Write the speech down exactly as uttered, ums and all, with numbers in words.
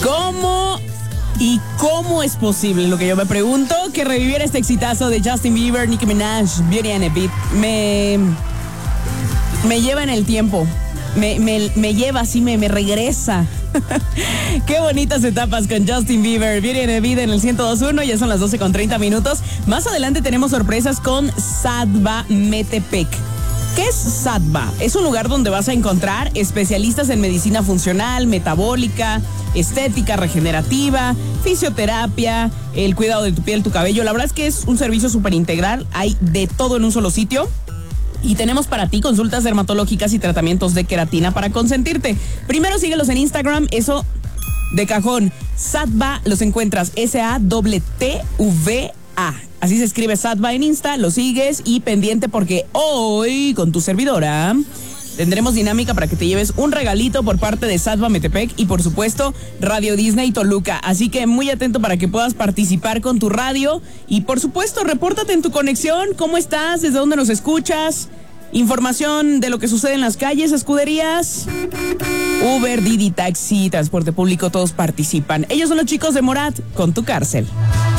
¿Cómo y cómo es posible, lo que yo me pregunto, que reviviera este exitazo de Justin Bieber, Nicki Minaj, Beauty and the Beat? Me, me lleva en el tiempo. Me, me, me lleva así, me, me regresa. Qué bonitas etapas con Justin Bieber, Beauty and the Beat en el ciento dos punto uno. Ya son las doce con treinta minutos. Más adelante tenemos sorpresas con Sadva Metepec. ¿Qué es Sadva? Es un lugar donde vas a encontrar especialistas en medicina funcional, metabólica, estética, regenerativa, fisioterapia, el cuidado de tu piel, tu cabello. La verdad es que es un servicio súper integral. Hay de todo en un solo sitio. Y tenemos para ti consultas dermatológicas y tratamientos de queratina para consentirte. Primero síguelos en Instagram, eso de cajón. Sadva, los encuentras S A T T V A. Así se escribe Sadva en Insta, lo sigues y pendiente porque hoy con tu servidora tendremos dinámica para que te lleves un regalito por parte de Sadva Metepec y por supuesto Radio Disney Toluca. Así que muy atento para que puedas participar con tu radio y por supuesto repórtate en tu conexión. ¿Cómo estás? ¿Desde dónde nos escuchas? Información de lo que sucede en las calles, escuderías, Uber, Didi, taxi, transporte público, todos participan. Ellos son los chicos de Morat con Tu Cárcel.